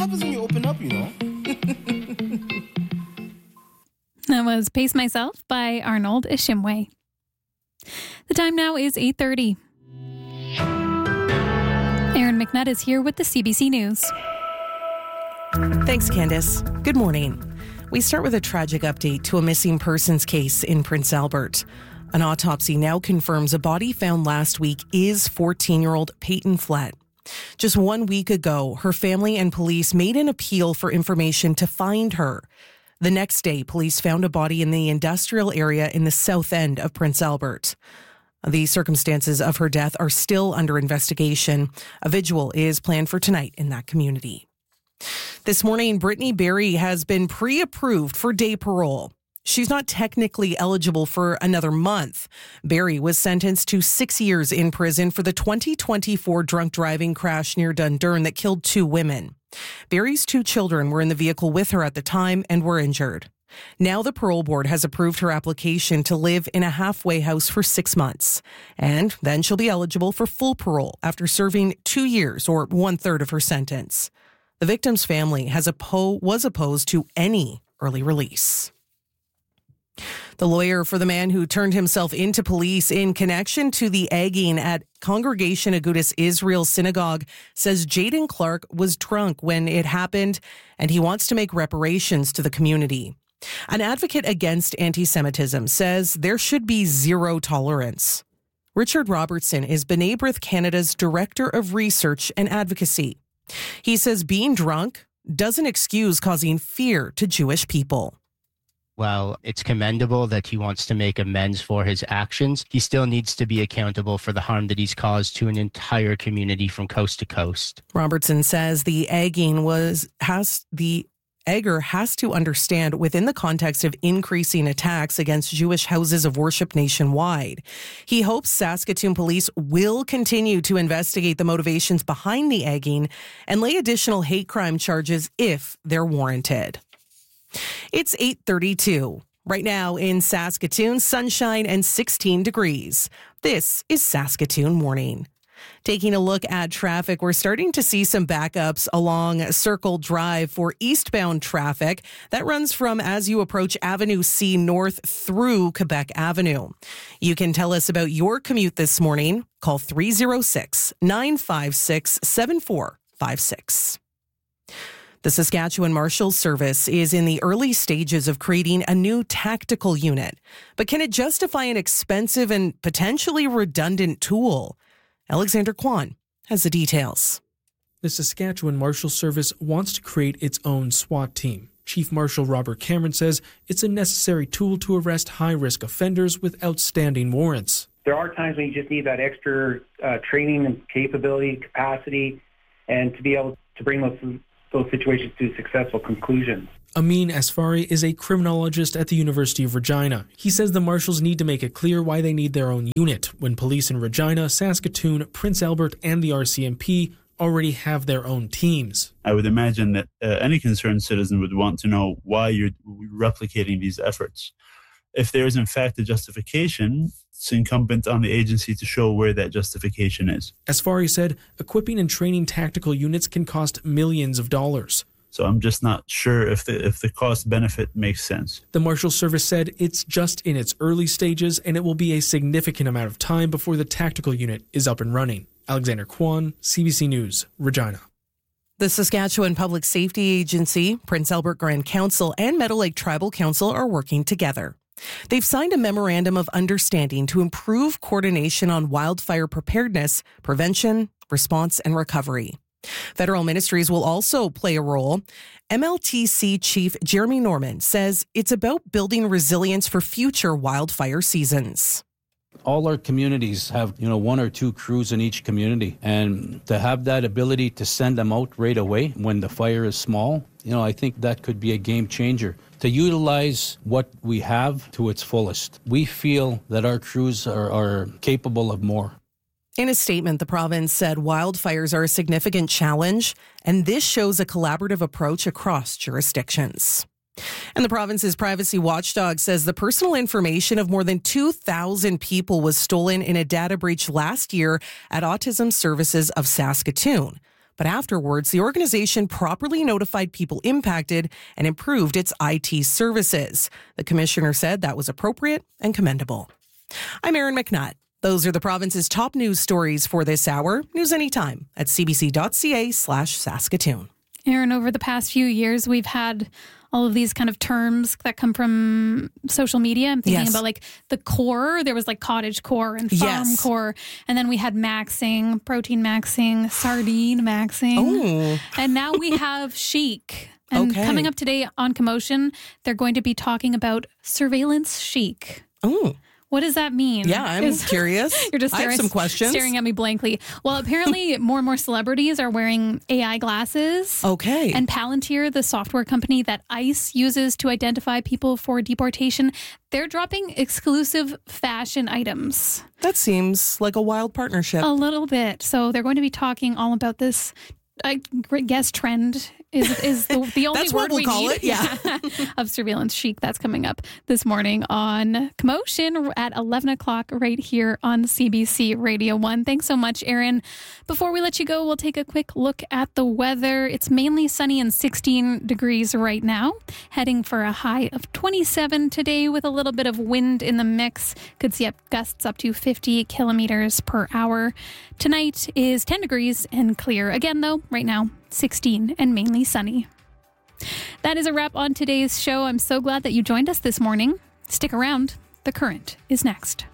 happens when you open up, That was Pace Myself by Arnold Ishimwe. The time now is 8:30. Aaron McNutt is here with the CBC News. Thanks, Candace. Good morning. We start with a tragic update to a missing persons case in Prince Albert. An autopsy now confirms a body found last week is 14-year-old Peyton Flett. Just 1 week ago, her family and police made an appeal for information to find her. The next day, police found a body in the industrial area in the south end of Prince Albert. The circumstances of her death are still under investigation. A vigil is planned for tonight in that community. This morning, Brittany Berry has been pre-approved for day parole. She's not technically eligible for another month. Berry was sentenced to 6 years in prison for the 2024 drunk driving crash near Dundurn that killed 2 women. Berry's 2 children were in the vehicle with her at the time and were injured. Now the parole board has approved her application to live in a halfway house for 6 months. And then she'll be eligible for full parole after serving 2 years or 1/3 of her sentence. The victim's family was opposed to any early release. The lawyer for the man who turned himself into police in connection to the egging at Congregation Agudas Israel Synagogue says Jaden Clark was drunk when it happened, and he wants to make reparations to the community. An advocate against anti-Semitism says there should be zero tolerance. Richard Robertson is B'nai B'rith Canada's Director of Research and Advocacy. He says being drunk doesn't excuse causing fear to Jewish people. While it's commendable that he wants to make amends for his actions, he still needs to be accountable for the harm that he's caused to an entire community from coast to coast. Robertson says the egger has to understand within the context of increasing attacks against Jewish houses of worship nationwide. He hopes Saskatoon police will continue to investigate the motivations behind the egging and lay additional hate crime charges if they're warranted. It's 8:32. Right now in Saskatoon, sunshine and 16 degrees. This is Saskatoon Morning. Taking a look at traffic, we're starting to see some backups along Circle Drive for eastbound traffic. That runs from as you approach Avenue C north through Quebec Avenue. You can tell us about your commute this morning. Call 306-956-7456. The Saskatchewan Marshals Service is in the early stages of creating a new tactical unit. But can it justify an expensive and potentially redundant tool? Alexander Kwan has the details. The Saskatchewan Marshals Service wants to create its own SWAT team. Chief Marshal Robert Cameron says it's a necessary tool to arrest high-risk offenders with outstanding warrants. There are times when you just need that extra training and capability, capacity, and to be able to bring those situations to successful conclusions. Amin Asfari is a criminologist at the University of Regina. He says the marshals need to make it clear why they need their own unit when police in Regina, Saskatoon, Prince Albert, and the RCMP already have their own teams. I would imagine that any concerned citizen would want to know why you're replicating these efforts. If there is in fact a justification, it's incumbent on the agency to show where that justification is. Asfari said equipping and training tactical units can cost millions of dollars. So I'm just not sure if the cost benefit makes sense. The Marshal Service said it's just in its early stages and it will be a significant amount of time before the tactical unit is up and running. Alexander Kwan, CBC News, Regina. The Saskatchewan Public Safety Agency, Prince Albert Grand Council, and Meadow Lake Tribal Council are working together. They've signed a memorandum of understanding to improve coordination on wildfire preparedness, prevention, response, and recovery. Federal ministries will also play a role. MLTC Chief Jeremy Norman says it's about building resilience for future wildfire seasons. All our communities have, 1 or 2 crews in each community, and to have that ability to send them out right away when the fire is small, I think that could be a game changer. To utilize what we have to its fullest. We feel that our crews are capable of more. In a statement, the province said wildfires are a significant challenge, and this shows a collaborative approach across jurisdictions. And the province's privacy watchdog says the personal information of more than 2,000 people was stolen in a data breach last year at Autism Services of Saskatoon. But afterwards, the organization properly notified people impacted and improved its IT services. The commissioner said that was appropriate and commendable. I'm Erin McNutt. Those are the province's top news stories for this hour. News anytime at cbc.ca/Saskatoon. Erin, over the past few years, we've had all of these kind of terms that come from social media. I'm thinking about like the core. There was like cottage core and farm core. And then we had maxing, protein maxing, sardine maxing. Oh. And now we have chic. And coming up today on Commotion, they're going to be talking about surveillance chic. Oh. What does that mean? Yeah, I'm curious. You're just I have some questions. Staring at me blankly. Well, apparently more and more celebrities are wearing AI glasses. Okay. And Palantir, the software company that ICE uses to identify people for deportation, they're dropping exclusive fashion items. That seems like a wild partnership. A little bit. So they're going to be talking all about this, I guess, trend is the only That's word what we'll we call need. it, yeah. Of surveillance chic. That's coming up this morning on Commotion at 11 o'clock right here on CBC Radio 1. Thanks so much, Erin. Before we let you go, we'll take a quick look at the weather. It's mainly sunny and 16 degrees right now, heading for a high of 27 today with a little bit of wind in the mix. Could see gusts up to 50 kilometers per hour. Tonight is 10 degrees and clear. Again, though, right now, 16 and mainly sunny. That is a wrap on today's show. I'm so glad that you joined us this morning. Stick around. The Current is next.